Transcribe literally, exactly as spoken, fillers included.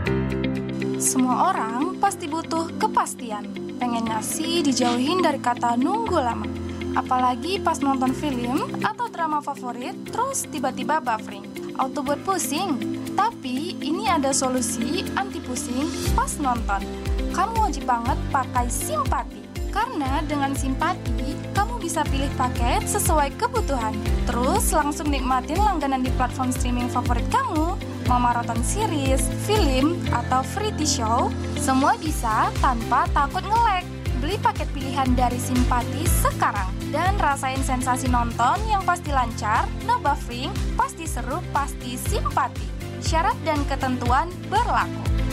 Semua orang pasti butuh kepastian. Pengennya sih dijauhin dari kata nunggu lama. Apalagi pas nonton film atau drama favorit, terus tiba-tiba buffering. Auto buat pusing. Tapi ini ada solusi anti pusing pas nonton. Kamu wajib banget pakai Simpati. Karena dengan Simpati, kamu bisa pilih paket sesuai kebutuhan. Terus langsung nikmatin langganan di platform streaming favorit kamu. Mau maraton series, film, atau free T V show, semua bisa tanpa takut nge-lag. Beli paket pilihan dari Simpati sekarang. Dan rasain sensasi nonton yang pasti lancar, no buffering, pasti seru, pasti Simpati. Syarat dan ketentuan berlaku.